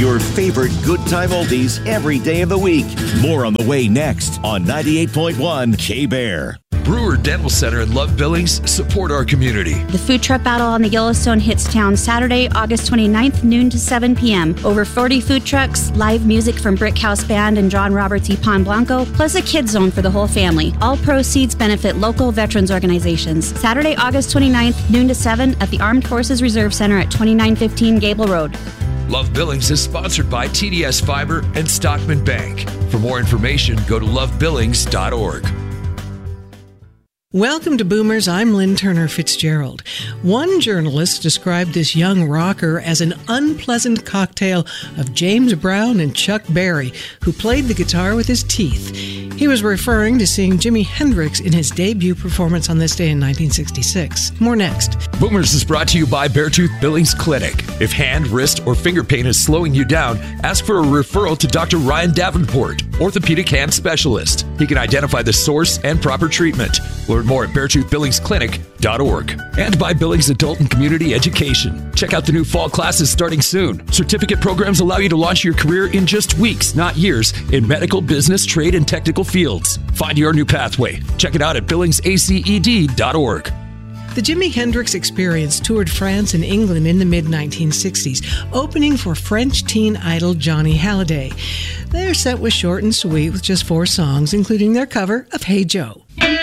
Your favorite good time oldies every day of the week. More on the way next on 98.1 K-Bear. Brewer Dental Center and Love Billings support our community. The food truck battle on the Yellowstone hits town Saturday, August 29th, noon to 7 p.m. Over 40 food trucks, live music from Brick House Band and John Roberts y Pan Blanco, plus a kids zone for the whole family. All proceeds benefit local veterans organizations. Saturday, August 29th, noon to 7 at the Armed Forces Reserve Center at 2915 Gable Road. Love Billings is sponsored by TDS Fiber and Stockman Bank. For more information, go to lovebillings.org. Welcome to Boomers. I'm Lynn Turner Fitzgerald. One journalist described this young rocker as an unpleasant cocktail of James Brown and Chuck Berry, who played the guitar with his teeth. He was referring to seeing Jimi Hendrix in his debut performance on this day in 1966. More next. Boomers is brought to you by Beartooth Billings Clinic. If hand, wrist, or finger pain is slowing you down, ask for a referral to Dr. Ryan Davenport, orthopedic hand specialist. He can identify the source and proper treatment. Learn more at BeartoothBillingsClinic.org. And by Billings Adult and Community Education. Check out the new fall classes starting soon. Certificate programs allow you to launch your career in just weeks, not years, in medical, business, trade, and technical fields. Find your new pathway. Check it out at BillingsACED.org. The Jimi Hendrix Experience toured France and England in the mid-1960s, opening for French teen idol Johnny Hallyday. Their set was short and sweet with just 4 songs, including their cover of Hey Joe.